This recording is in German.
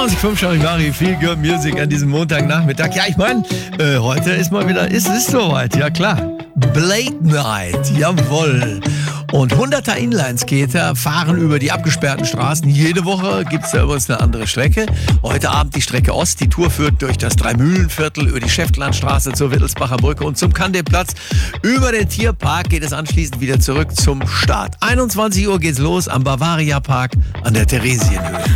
94.5 Charivari, Feel Good Music an diesem Montagnachmittag. Ja, ich meine, heute ist mal wieder, ist soweit, ja klar. Blade Night, jawohl. Und hunderter Inlineskater fahren über die abgesperrten Straßen. Jede Woche gibt es da übrigens eine andere Strecke. Heute Abend die Strecke Ost. Die Tour führt durch das Dreimühlenviertel, über die Schäftlarnstraße zur Wittelsbacher Brücke und zum Kandeplatz. Über den Tierpark geht es anschließend wieder zurück zum Start. 21 Uhr geht's los am Bavaria Park an der Theresienhöhe.